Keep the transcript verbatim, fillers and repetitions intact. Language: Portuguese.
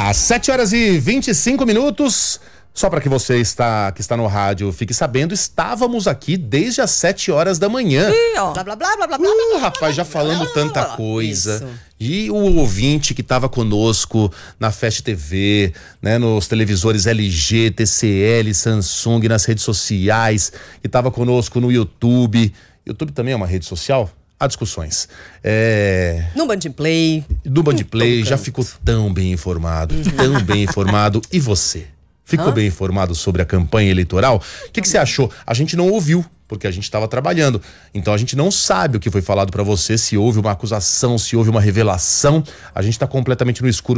Às sete horas e vinte e cinco minutos, só para que você está, que está no rádio fique sabendo, estávamos aqui desde as sete horas da manhã. Ih, ó. Blá, blá, blá, blá, blá, blá, Uh, blá, rapaz, já blá, falando blá, tanta blá. coisa. Isso. E o ouvinte que estava conosco na Fast T V, né, nos televisores L G, T C L, Samsung, nas redes sociais, que estava conosco no YouTube. YouTube também é uma rede social? Há discussões. É... No Band Play. Do Band Play já canto. ficou tão bem informado, tão bem informado. E você? Ficou Hã? bem informado sobre a campanha eleitoral? O que, que você achou? A gente não ouviu, porque a gente estava trabalhando. Então a gente não sabe o que foi falado para você, se houve uma acusação, se houve uma revelação. A gente está completamente no escuro.